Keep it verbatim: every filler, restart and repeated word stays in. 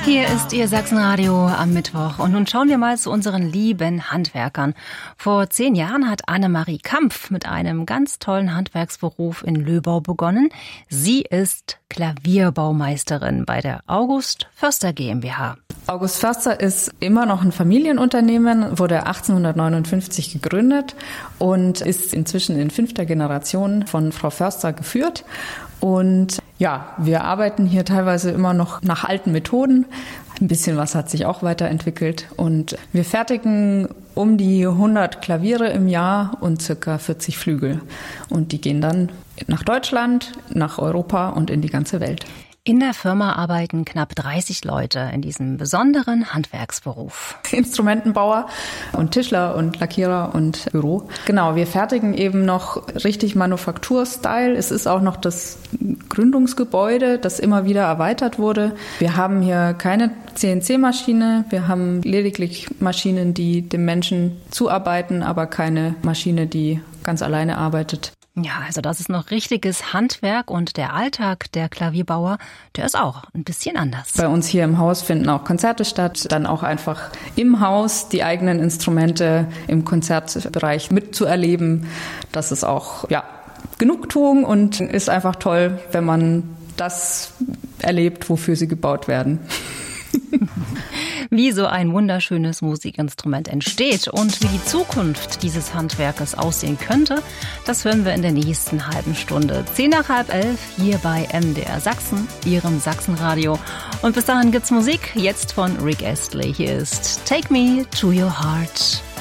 Hier ist Ihr Sachsenradio am Mittwoch. Und nun schauen wir mal zu unseren lieben Handwerkern. Vor zehn Jahren hat Annemarie Kampf mit einem ganz tollen Handwerksberuf in Löbau begonnen. Sie ist Klavierbaumeisterin bei der August Förster GmbH. August Förster ist immer noch ein Familienunternehmen, wurde achtzehnhundertneunundfünfzig gegründet und ist inzwischen in fünfter Generation von Frau Förster geführt. Und ja, wir arbeiten hier teilweise immer noch nach alten Methoden. Ein bisschen was hat sich auch weiterentwickelt. Und wir fertigen um die hundert Klaviere im Jahr und circa vierzig Flügel. Und die gehen dann nach Deutschland, nach Europa und in die ganze Welt. In der Firma arbeiten knapp dreißig Leute in diesem besonderen Handwerksberuf. Instrumentenbauer und Tischler und Lackierer und Büro. Genau, wir fertigen eben noch richtig Manufakturstyle. Es ist auch noch das Gründungsgebäude, das immer wieder erweitert wurde. Wir haben hier keine C N C-Maschine. Wir haben lediglich Maschinen, die dem Menschen zuarbeiten, aber keine Maschine, die ganz alleine arbeitet. Ja, also das ist noch richtiges Handwerk und der Alltag der Klavierbauer, der ist auch ein bisschen anders. Bei uns hier im Haus finden auch Konzerte statt, dann auch einfach im Haus die eigenen Instrumente im Konzertbereich mitzuerleben. Das ist auch, ja, Genugtuung und ist einfach toll, wenn man das erlebt, wofür sie gebaut werden. Wie so ein wunderschönes Musikinstrument entsteht und wie die Zukunft dieses Handwerkes aussehen könnte, das hören wir in der nächsten halben Stunde. Zehn nach halb elf hier bei M D R Sachsen, Ihrem Sachsenradio. Und bis dahin gibt's Musik, jetzt von Rick Astley. Hier ist Take Me to Your Heart.